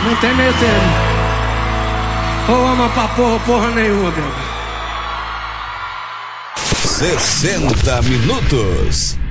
Não tem meio termo. Ou ama pra porra nenhuma, bebê. 60 minutos.